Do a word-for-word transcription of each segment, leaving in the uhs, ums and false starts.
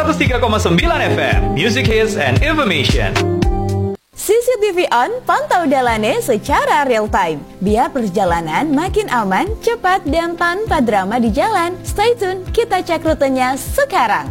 seratus tiga koma sembilan F M, Music Hits and Information. C C T V On, pantau Dalane secara real time. Biar perjalanan makin aman, cepat, dan tanpa drama di jalan. Stay tune, kita cek rutenya sekarang.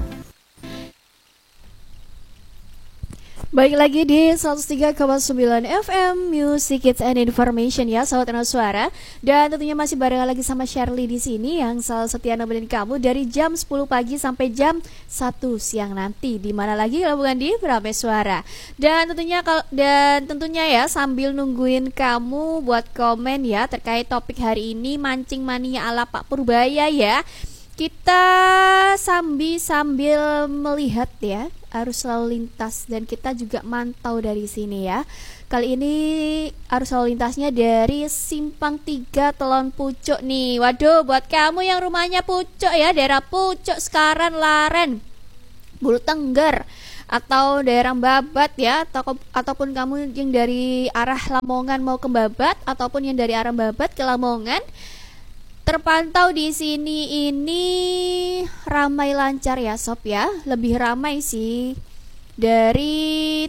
Baik lagi di seratus tiga koma sembilan F M Music Hits and Information ya, sahabat Anak Suara. Dan tentunya masih bareng lagi sama Shirley di sini yang selalu setia nemenin kamu dari jam sepuluh pagi sampai jam satu siang nanti. Di mana lagi kalau bukan di Beramai Suara. Dan tentunya kalau dan tentunya ya sambil nungguin kamu buat komen ya terkait topik hari ini, mancing mania ala Pak Purbaya ya. Kita sambil sambil melihat ya arus lalu lintas dan kita juga mantau dari sini ya. Kali ini arus lalu lintasnya dari Simpang tiga Telon Pucuk nih. Waduh, buat kamu yang rumahnya Pucuk ya, daerah Pucuk, Sekaran, Laren, Bulu Tengger atau daerah Babat ya, atau ataupun kamu yang dari arah Lamongan mau ke Babat ataupun yang dari arah Babat ke Lamongan. Terpantau di sini ini ramai lancar ya sob ya, lebih ramai sih dari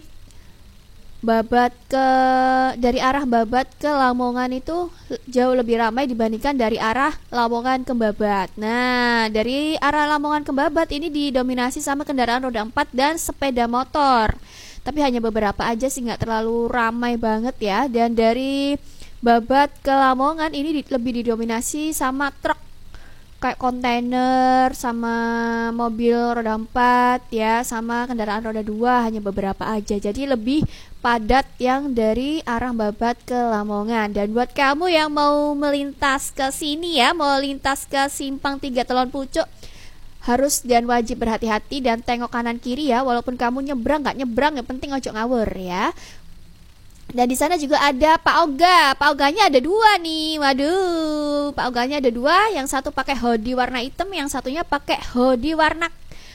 Babat ke dari arah Babat ke Lamongan itu jauh lebih ramai dibandingkan dari arah Lamongan ke Babat. Nah, dari arah Lamongan ke Babat ini didominasi sama kendaraan roda empat dan sepeda motor. Tapi hanya beberapa aja sih, nggak terlalu ramai banget ya. Dan dari Babat ke Lamongan ini di, lebih didominasi sama truk kayak kontainer, sama mobil roda empat ya, sama kendaraan roda dua, hanya beberapa aja. Jadi lebih padat yang dari arah Babat ke Lamongan. Dan buat kamu yang mau melintas ke sini ya, mau lintas ke Simpang tiga Telon Pucuk, harus dan wajib berhati-hati dan tengok kanan kiri ya. Walaupun kamu nyebrang nggak nyebrang, yang penting ojo ngawur ya. Dan di sana juga ada Pak Oga. Pak Oganya ada dua nih. Waduh, Pak Oganya ada dua. Yang satu pakai hoodie warna hitam, yang satunya pakai hoodie warna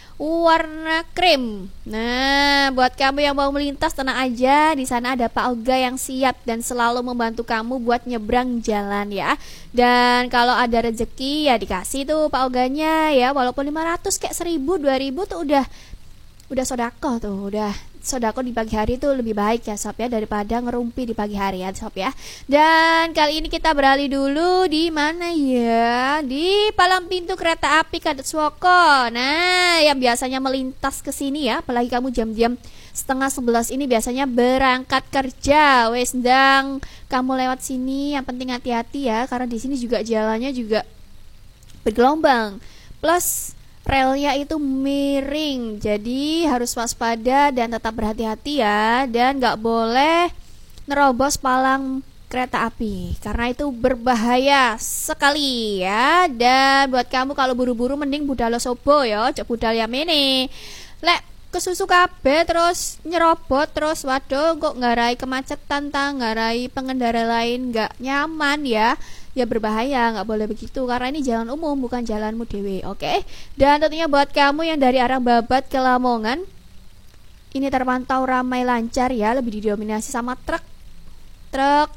warna krim. Nah, buat kamu yang mau melintas tenang aja. Di sana ada Pak Oga yang siap dan selalu membantu kamu buat nyebrang jalan ya. Dan kalau ada rezeki ya dikasih tuh Pak Oganya ya. Walaupun lima ratus kayak seribu, dua ribu tuh udah udah sodako tuh, udah sodako di pagi hari itu lebih baik ya sob ya, daripada ngerumpi di pagi hari ya sob ya. Dan kali ini kita beralih dulu di mana ya, di palang pintu kereta api Kadeswoko. Nah, yang biasanya melintas ke sini ya, apalagi kamu jam-jam setengah sebelas ini biasanya berangkat kerja, wes ndang kamu lewat sini, yang penting hati-hati ya, karena di sini juga jalannya juga bergelombang plus relnya itu miring, jadi harus waspada dan tetap berhati-hati ya. Dan gak boleh nerobos palang kereta api karena itu berbahaya sekali ya. Dan buat kamu kalau buru-buru mending budal sobo ya, cek budal yamene. Lek kesusu kabeh terus nyerobot terus, waduh kok ngarai kemacetan ta, ngarai pengendara lain gak nyaman ya. Ya berbahaya, nggak boleh begitu karena ini jalan umum bukan jalanmu dewe, oke? Okay? Dan tentunya buat kamu yang dari arah Babat ke Lamongan, ini terpantau ramai lancar ya, lebih didominasi sama truk, truk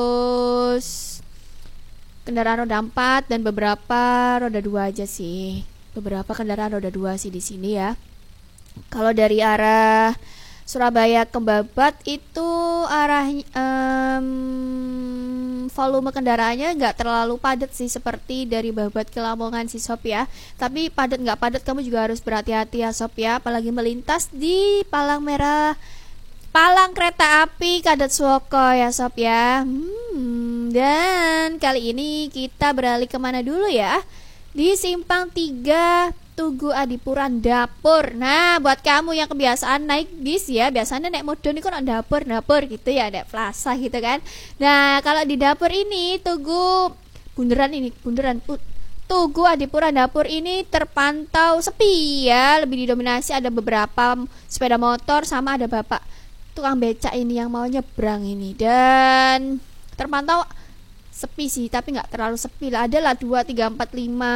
terus kendaraan roda empat dan beberapa roda dua aja sih, beberapa kendaraan roda dua sih di sini ya. Kalau dari arah Surabaya ke Babat itu arah um, volume kendaraannya nggak terlalu padat sih seperti dari Babat ke Lamongan sih sob ya. Tapi padat nggak padat kamu juga harus berhati-hati ya sob ya, apalagi melintas di palang merah, palang kereta api Kadeswoko ya sob ya. hmm, Dan kali ini kita beralih kemana dulu ya, di Simpang tiga Tugu Adipuran Dapur. Nah, buat kamu yang kebiasaan naik bis ya, biasanya naik motor ini kan ada dapur-dapur gitu ya, ada plaza gitu kan. Nah, kalau di dapur ini Tugu bundaran ini, bundaran Tugu Adipuran Dapur ini terpantau sepi ya, lebih didominasi ada beberapa sepeda motor sama ada bapak tukang becak ini yang mau nyebrang ini. Dan terpantau sepi sih, tapi nggak terlalu sepi lah, adalah dua, tiga, empat, lima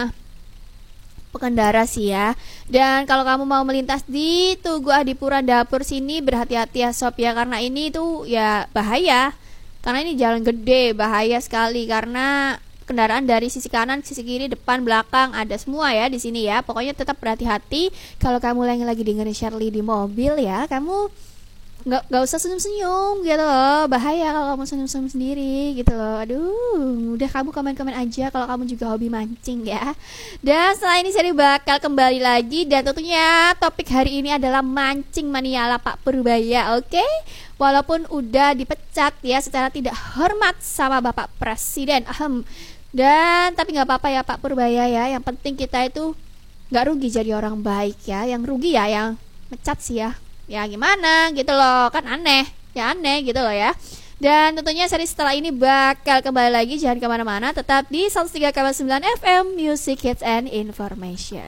pengendara sih ya. Dan kalau kamu mau melintas di Tugu Adipuran Dapur sini berhati-hati ya sob ya, karena ini tuh ya bahaya, karena ini jalan gede, bahaya sekali karena kendaraan dari sisi kanan, sisi kiri, depan, belakang, ada semua ya di sini ya. Pokoknya tetap berhati-hati kalau kamu lagi lagi dengerin Shirley di mobil ya. Kamu nggak nggak usah senyum-senyum gitu loh, bahaya kalau kamu senyum-senyum sendiri gitu loh. Aduh, udah kamu komen-komen aja kalau kamu juga hobi mancing ya. Dan setelah ini saya bakal kembali lagi, dan tentunya topik hari ini adalah mancing mania ala Pak Purbaya, oke? Okay? Walaupun udah dipecat ya secara tidak hormat sama Bapak Presiden, ahem. Dan tapi nggak apa-apa ya Pak Purbaya ya. Yang penting kita itu nggak rugi jadi orang baik ya. Yang rugi ya yang mecat sih ya. Ya gimana gitu loh, kan aneh. Ya aneh gitu loh ya. Dan tentunya seri setelah ini bakal kembali lagi, jangan kemana-mana, tetap di seratus tiga koma sembilan F M Music Hits and Information.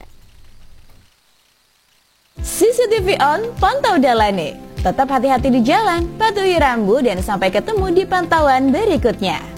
C C T V on, pantau Dalane. Tetap hati-hati di jalan, patuhi rambu, dan sampai ketemu di pantauan berikutnya.